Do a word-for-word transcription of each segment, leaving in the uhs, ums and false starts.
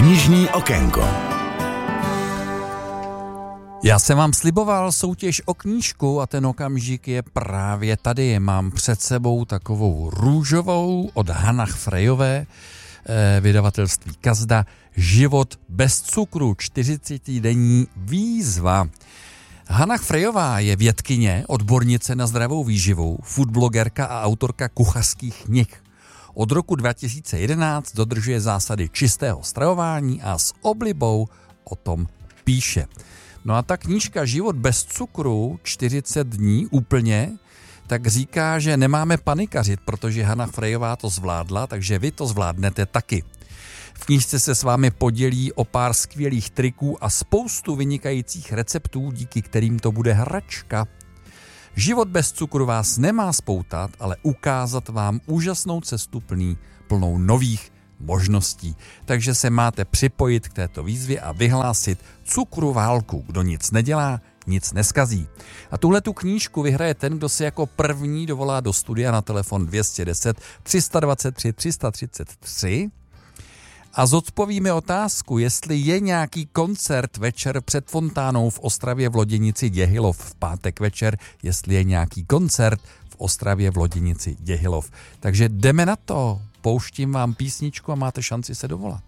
Knižní okénko. Já jsem vám sliboval soutěž o knížku a ten okamžik je právě tady. Mám před sebou takovou růžovou od Hannah Freyové, vydavatelství Kazda, Život bez cukru, čtyřicetidenní výzva. Hannah Freyová je vědkyně, odbornice na zdravou výživu, foodblogerka a autorka kuchařských knih. Od roku dva tisíce jedenáct dodržuje zásady čistého stravování a s oblibou o tom píše. No a ta knížka Život bez cukru, čtyřicet dní úplně, tak říká, že nemáme panikařit, protože Hannah Freyová to zvládla, takže vy to zvládnete taky. V knížce se s vámi podělí o pár skvělých triků a spoustu vynikajících receptů, díky kterým to bude hračka. Život bez cukru vás nemá spoutat, ale ukázat vám úžasnou cestu plný, plnou nových možností. Takže se máte připojit k této výzvě a vyhlásit cukru válku. Kdo nic nedělá, nic neskazí. A tuhletu knížku vyhraje ten, kdo se jako první dovolá do studia na telefon dvě stě deset, tři sta dvacet tři, tři sta třicet tři a zodpovíme otázku, jestli je nějaký koncert večer před fontánou v Ostravě v Loděnici Děhilov v pátek večer, jestli je nějaký koncert v Ostravě v Loděnici Děhilov. Takže jdeme na to. Pouštím vám písničku a máte šanci se dovolat.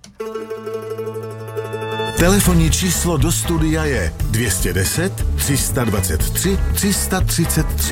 Telefonní číslo do studia je dvě stě deset, tři sta dvacet tři, tři sta třicet tři.